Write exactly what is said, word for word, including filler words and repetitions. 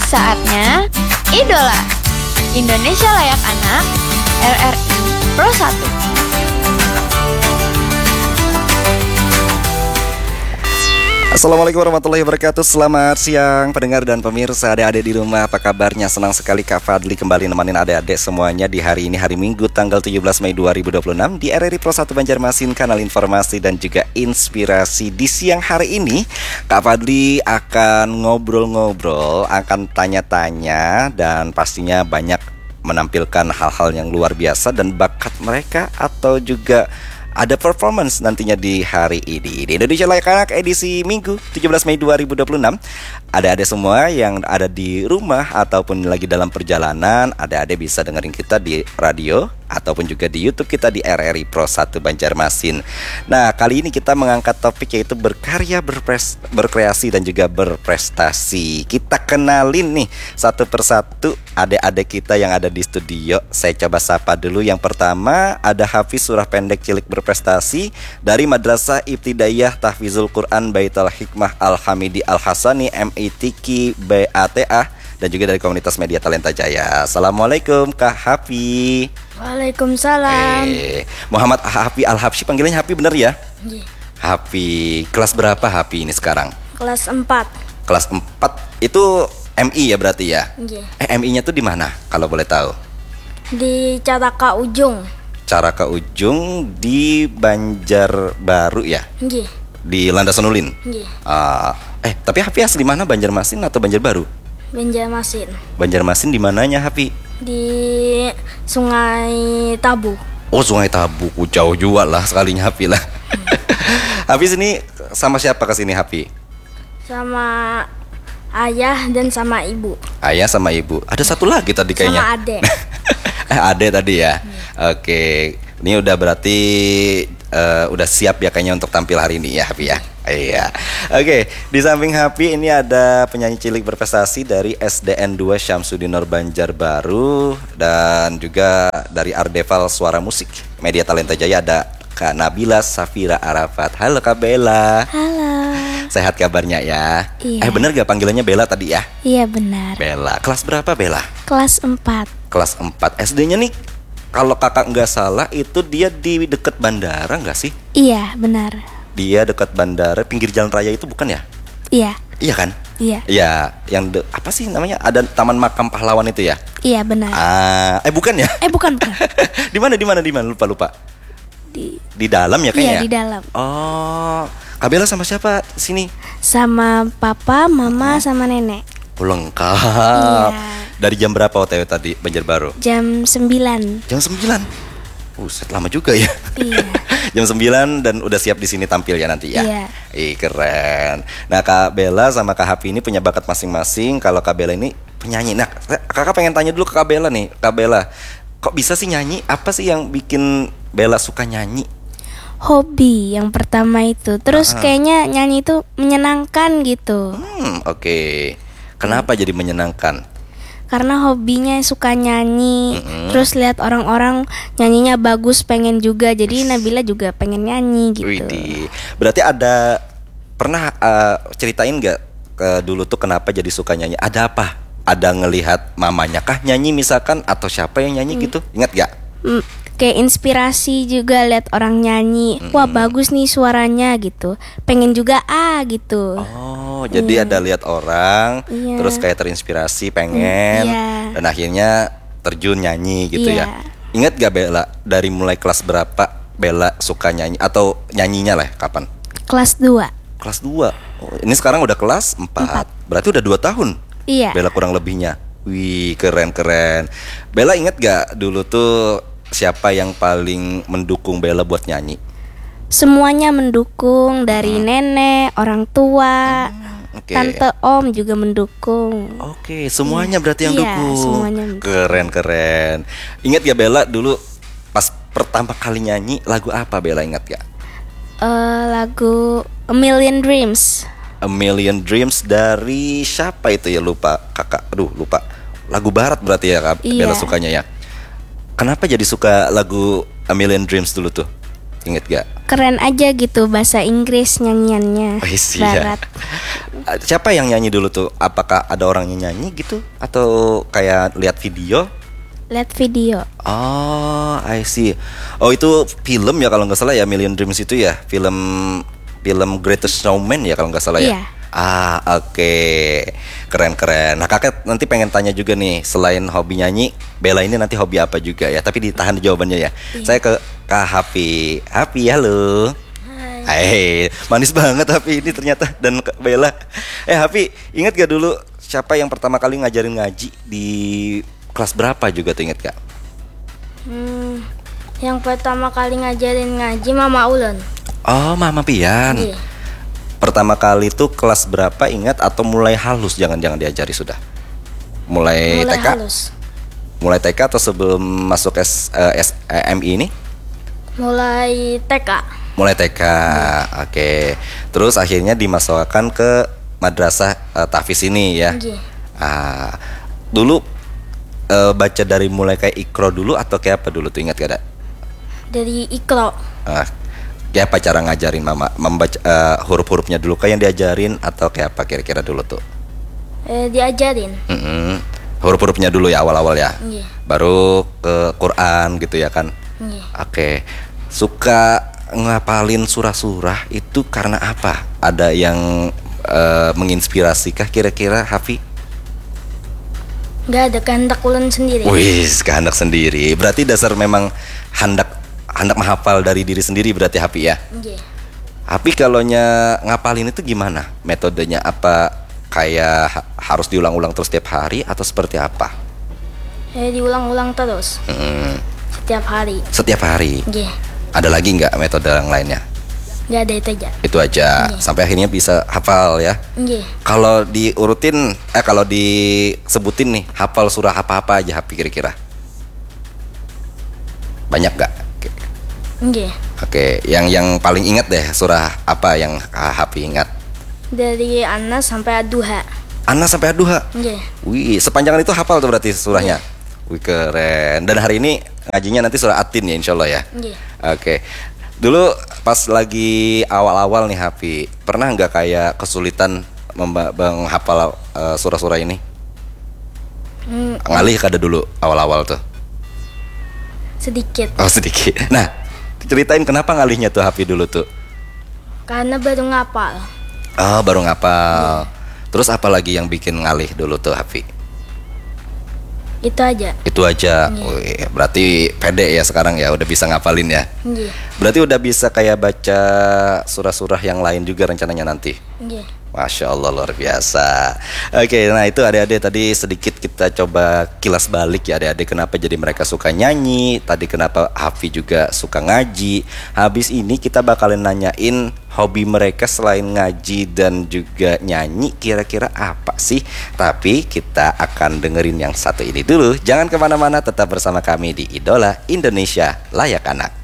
Saatnya Idola Indonesia Layak Anak R R I Pro satu. Assalamualaikum warahmatullahi wabarakatuh. Selamat siang pendengar dan pemirsa, adik-adik di rumah, apa kabarnya? Senang sekali Kak Fadli kembali nemenin adik-adik semuanya di hari ini, hari Minggu tanggal tujuh belas Mei dua ribu dua puluh enam di R R I Pro satu Banjarmasin, kanal informasi dan juga inspirasi. Di siang hari ini Kak Fadli akan ngobrol-ngobrol, akan tanya-tanya, dan pastinya banyak menampilkan hal-hal yang luar biasa dan bakat mereka, atau juga ada performance nantinya di hari ini di Indonesia Layak Anak edisi Minggu tujuh belas Mei dua ribu dua puluh enam. Adik-adik semua yang ada di rumah ataupun lagi dalam perjalanan, adik-adik bisa dengerin kita di radio ataupun juga di YouTube kita di R R I Pro satu Banjarmasin. Nah, kali ini kita mengangkat topik yaitu berkarya, berpres, berkreasi dan juga berprestasi. Kita kenalin nih satu persatu adik-adik kita yang ada di studio. Saya coba sapa dulu. Yang pertama ada Hafiz Surah Pendek Cilik Berprestasi dari Madrasah Ibtidaiyah Tahfizul Quran Baitul Hikmah Al-Hamidi Al-Hasani M I T Q B A T A, dan juga dari komunitas Media Talenta Jaya. Assalamualaikum Kak Hafi. Waalaikumsalam. Eh, Muhammad Hafi Al-Habsyi, panggilannya Hafi bener ya? Iya. Hafi, kelas berapa Hafi ini sekarang? Kelas empat. Kelas empat, itu M I ya berarti ya? Iya. Eh, M I-nya tuh di mana kalau boleh tahu? Di Caraka Ujung. Caraka Ujung di Banjarbaru ya? Iya. Di Landasan Ulin? Iya. Uh, eh, tapi Hafi asli mana? Banjarmasin atau Banjarbaru? Banjarmasin. Banjarmasin di mananya Hafi? Di Sungai Tabu. Oh, Sungai Tabu, jauh juga lah sekalinya Hafi lah. Hafi sini sama siapa kesini Hafi? Sama ayah dan sama ibu. Ayah sama ibu. Ada satu lagi tadi kayaknya. Sama adek. Ade tadi ya. Hmm. Oke, ini udah berarti uh, udah siap ya kayaknya untuk tampil hari ini ya Hafi ya. Iya. Oke, di samping Hafi ini ada penyanyi cilik berprestasi dari S D N dua Syamsuddinur Banjarbaru, dan juga dari Ardeval Suara Musik Media Talenta Jaya ada Kak Nabila Safira Arafat. Halo Kak Bella. Halo. Sehat kabarnya ya? Iya. Eh bener gak panggilannya Bella tadi ya? Iya benar. Bella. Kelas berapa Bella? Kelas empat. Kelas empat. S D-nya nih kalau kakak nggak salah itu dia di deket bandara nggak sih? Iya benar. Dia dekat bandara, pinggir jalan raya itu bukan ya? Iya. Iya kan? Iya. Iya, yang de, apa sih namanya? Ada Taman Makam Pahlawan itu ya? Iya benar. Ah, eh bukan ya? Eh bukan bukan. Di mana di mana di mana? Lupa lupa. Di Di dalam ya kayaknya. Iya di dalam. Oh, Kak Bella sama siapa sini? Sama papa, mama, sama nenek. Oh, lengkap. Iya. Dari jam berapa O T W tadi Banjarbaru? Jam sembilan. Jam sembilan. Buset, lama juga ya. Iya. Jam sembilan dan udah siap di sini tampil ya nanti ya. Iya. Ih, keren. Nah, Kak Bella sama Kak Hafi ini punya bakat masing-masing. Kalau Kak Bella ini penyanyi. Nah, Kakak pengen tanya dulu ke Kak Bella nih. Kak Bella, kok bisa sih nyanyi? Apa sih yang bikin Bella suka nyanyi? Hobi yang pertama itu. Terus Ah. kayaknya nyanyi itu menyenangkan gitu. Hmm, oke. Kenapa jadi menyenangkan? Karena hobinya suka nyanyi. Mm-mm. Terus lihat orang-orang nyanyinya bagus, pengen juga. Jadi Nabila juga pengen nyanyi gitu. Widih. Berarti ada pernah uh, ceritain nggak ke dulu tuh kenapa jadi suka nyanyi? Ada apa? Ada ngelihat mamanya kah nyanyi misalkan, atau siapa yang nyanyi Hmm. gitu? Ingat gak? Mm, kayak inspirasi juga lihat orang nyanyi. Wah, bagus nih suaranya gitu. Pengen juga ah gitu. Oh, jadi ada lihat orang, Iya. terus kayak terinspirasi, pengen, Iya. dan akhirnya terjun nyanyi gitu Iya. ya. Ingat gak Bella, dari mulai kelas berapa Bella suka nyanyi, atau nyanyinya lah kapan? Kelas dua. Kelas dua. Oh, ini sekarang udah kelas empat. Empat. Berarti udah dua tahun Iya. Bella kurang lebihnya. Wih, keren-keren. Bella ingat gak dulu tuh siapa yang paling mendukung Bella buat nyanyi? Semuanya mendukung, dari nenek, orang tua, Oke. tante, om juga mendukung. Oke, semuanya berarti yang Iya, dukung. semuanya mendukung. Keren-keren. Ingat ya Bella dulu pas pertama kali nyanyi lagu apa Bella, ingat gak? Eh, lagu A Million Dreams. A Million Dreams dari siapa itu ya, lupa kakak. Aduh lupa. Lagu barat berarti ya Kak Iya. Bella sukanya ya. Kenapa jadi suka lagu A Million Dreams dulu tuh? Ingat gak? keren aja gitu bahasa Inggris nyanyiannya. Oh, iya. Barat. Siapa yang nyanyi dulu tuh? Apakah ada orang yang nyanyi gitu? Atau kayak lihat video? Lihat video. Oh, I see. Oh, itu film ya kalau nggak salah ya, Million Dreams itu ya, film film Greatest Showman ya kalau nggak salah ya. Iya. Ah, oke, keren-keren. Nah, kakak nanti pengen tanya juga nih, selain hobi nyanyi, Bella ini nanti hobi apa juga ya? Tapi ditahan jawabannya ya. Iya. Saya ke Kak Hafi. Hafi, halo. Hai. Manis banget Hafi ini ternyata, dan Kak Bella. Eh Hafi, ingat gak dulu siapa yang pertama kali ngajarin ngaji di kelas berapa juga tuh, ingat gak? Hmm, yang pertama kali ngajarin ngaji Mama Ulun. Oh, Mama Pian. Iya. Pertama kali tuh kelas berapa, ingat? Atau mulai halus jangan-jangan diajari sudah? Mulai, Mulai T K? halus. Mulai T K atau sebelum masuk S, eh, S, eh, M I ini? Mulai T K. Mulai T K, oke. Terus akhirnya dimasukkan ke madrasah eh, tahfiz ini ya. Iya. Ah, dulu eh, baca dari mulai kayak Iqra dulu atau kayak apa dulu tuh, ingat gak ada? Dari Iqra. Ah, kayak apa cara ngajarin mama membaca eh, huruf-hurufnya dulu, kayak yang diajarin atau kayak apa kira-kira dulu tuh? Eh, diajarin. Mm-mm. Huruf-hurufnya dulu ya awal-awal ya. Iya. Baru ke Quran gitu ya kan. Iya. Oke. Suka ngapalin surah-surah itu karena apa? Ada yang uh, menginspirasi kah kira-kira, Hafi? Nggak ada, kehendak ulun sendiri. Wih, kehendak sendiri. Berarti dasar memang hendak hendak menghafal dari diri sendiri berarti, Hafi ya. Iya. Hafi kalau nya ngapalin itu gimana? Metodenya apa? Kayak ha- harus diulang-ulang terus setiap hari atau seperti apa? Eh, diulang-ulang terus Hmm, setiap hari. setiap hari. Iya. Ada lagi nggak metode yang lainnya? Nggak ada, itu aja. Itu aja Iya. sampai akhirnya bisa hafal ya. Iya. Kalau diurutin, eh kalau disebutin nih, hafal surah apa-apa aja Hafi kira-kira? Banyak gak? Oke, Iya. Oke, yang yang paling ingat deh surah apa yang Hafi ingat? Dari Anas sampai Ad-Duha. Anas sampai Ad-Duha. Iya. Wih, sepanjangan itu hafal tuh berarti surahnya. Wih, keren. Dan hari ini ngajinya nanti surah At-Tin ya, insya Allah ya. Iya. Oke. Dulu pas lagi awal-awal nih Hafi, pernah nggak kayak kesulitan memba- menghafal uh, surah-surah ini? Hmm, Ngalih kada dulu awal-awal tuh? sedikit. Oh, sedikit. Nah, ceritain kenapa ngalihnya tuh Hafi dulu tuh? Karena baru ngapal. Oh, baru ngapal. Terus apa lagi yang bikin ngalih dulu tuh Hafi? Itu aja. Itu aja. Iya. Wih, berarti pede ya sekarang ya, udah bisa ngapalin ya. Iya. Berarti udah bisa kayak baca surah-surah yang lain juga rencananya nanti. Iya. Masya Allah, luar biasa. Oke, nah itu adik-adik tadi sedikit kita coba kilas balik ya adik-adik, kenapa jadi mereka suka nyanyi, tadi kenapa Hafi juga suka ngaji. Habis ini kita bakalan nanyain hobi mereka selain ngaji dan juga nyanyi kira-kira apa sih. Tapi kita akan dengerin yang satu ini dulu. Jangan kemana-mana, tetap bersama kami di Idola Indonesia Layak Anak.